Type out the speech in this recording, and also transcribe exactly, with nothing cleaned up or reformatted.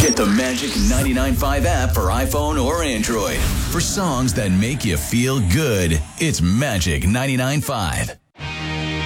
Get the Magic ninety-nine point five app for iPhone or Android. For songs that make you feel good, it's Magic ninety-nine point five.